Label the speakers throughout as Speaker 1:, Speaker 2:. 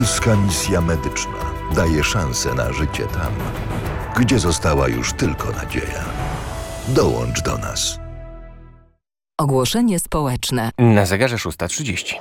Speaker 1: Polska misja medyczna daje szansę na życie tam, gdzie została już tylko nadzieja. Dołącz do nas.
Speaker 2: Ogłoszenie społeczne.
Speaker 3: Na zegarze 6:30.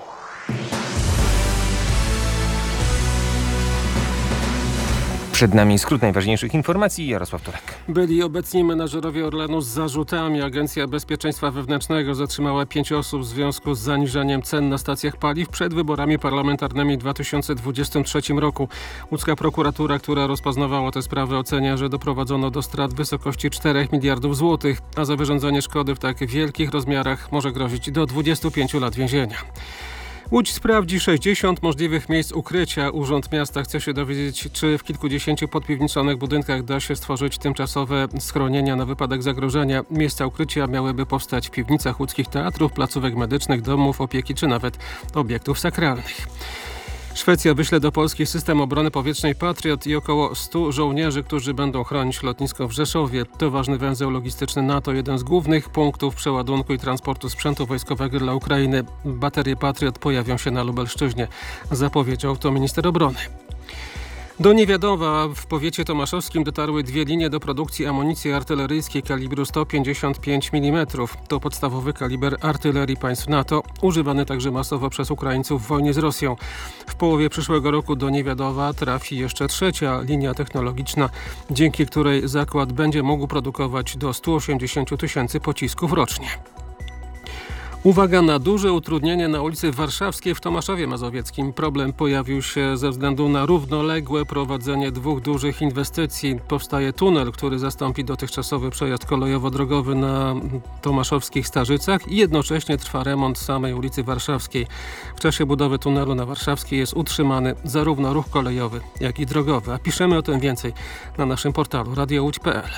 Speaker 3: Przed nami skrót najważniejszych informacji. Jarosław Turek.
Speaker 4: Byli obecni menadżerowie Orlenu z zarzutami. Agencja Bezpieczeństwa Wewnętrznego zatrzymała 5 osób w związku z zaniżaniem cen na stacjach paliw przed wyborami parlamentarnymi w 2023 roku. Łódzka prokuratura, która rozpoznawała tę sprawę, ocenia, że doprowadzono do strat w wysokości 4 miliardów złotych, a za wyrządzenie szkody w tak wielkich rozmiarach może grozić do 25 lat więzienia. Łódź sprawdzi 60 możliwych miejsc ukrycia. Urząd Miasta chce się dowiedzieć, czy w kilkudziesięciu podpiwniczonych budynkach da się stworzyć tymczasowe schronienia na wypadek zagrożenia. Miejsca ukrycia miałyby powstać w piwnicach łódzkich teatrów, placówek medycznych, domów opieki czy nawet obiektów sakralnych. Szwecja wyśle do Polski system obrony powietrznej Patriot i około 100 żołnierzy, którzy będą chronić lotnisko w Rzeszowie. To ważny węzeł logistyczny NATO, jeden z głównych punktów przeładunku i transportu sprzętu wojskowego dla Ukrainy. Baterie Patriot pojawią się na Lubelszczyźnie, zapowiedział to minister obrony. Do Niewiadowa w powiecie tomaszowskim dotarły 2 linie do produkcji amunicji artyleryjskiej kalibru 155 mm. To podstawowy kaliber artylerii państw NATO, używany także masowo przez Ukraińców w wojnie z Rosją. W połowie przyszłego roku do Niewiadowa trafi jeszcze 3. linia technologiczna, dzięki której zakład będzie mógł produkować do 180 000 pocisków rocznie. Uwaga na duże utrudnienie na ulicy Warszawskiej w Tomaszowie Mazowieckim. Problem pojawił się ze względu na równoległe prowadzenie 2 dużych inwestycji. Powstaje tunel, który zastąpi dotychczasowy przejazd kolejowo-drogowy na tomaszowskich Starzycach i jednocześnie trwa remont samej ulicy Warszawskiej. W czasie budowy tunelu na Warszawskiej jest utrzymany zarówno ruch kolejowy, jak i drogowy. A piszemy o tym więcej na naszym portalu radiołódź.pl.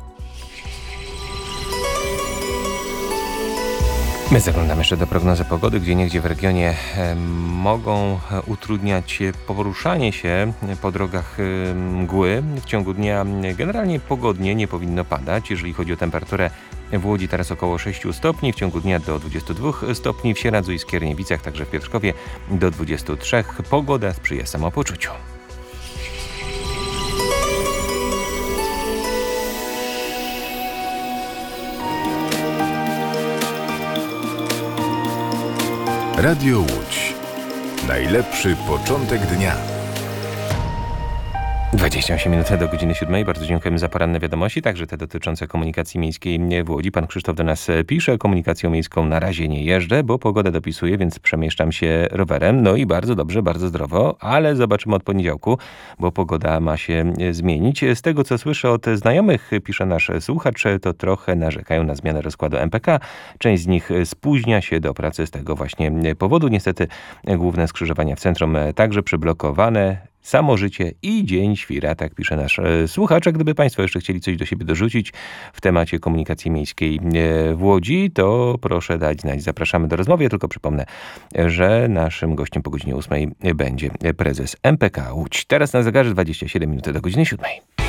Speaker 3: My zaglądamy jeszcze do prognozy pogody, gdzieniegdzie w regionie mogą utrudniać poruszanie się po drogach mgły. W ciągu dnia generalnie pogodnie, nie powinno padać. Jeżeli chodzi o temperaturę, w Łodzi teraz około 6 stopni, w ciągu dnia do 22 stopni, w Sieradzu i Skierniewicach, także w Piotrkowie do 23. Pogoda sprzyja samopoczuciu.
Speaker 1: Radio Łódź. Najlepszy początek dnia.
Speaker 3: 28 minut do godziny 7. Bardzo dziękujemy za poranne wiadomości, także te dotyczące komunikacji miejskiej w Łodzi. Pan Krzysztof do nas pisze: komunikacją miejską na razie nie jeżdżę, bo pogoda dopisuje, więc przemieszczam się rowerem. No i bardzo dobrze, bardzo zdrowo, ale zobaczymy od poniedziałku, bo pogoda ma się zmienić. Z tego, co słyszę od znajomych, pisze nasz słuchacz, to trochę narzekają na zmianę rozkładu MPK. Część z nich spóźnia się do pracy z tego właśnie powodu. Niestety główne skrzyżowania w centrum także przyblokowane. Samo życie i dzień świra, tak pisze nasz słuchacz. A gdyby Państwo jeszcze chcieli coś do siebie dorzucić w temacie komunikacji miejskiej w Łodzi, to proszę dać znać. Zapraszamy do rozmowy. Ja tylko przypomnę, że naszym gościem po godzinie 8 będzie prezes MPK Łódź. Teraz na zegarze 27 minut do godziny 7.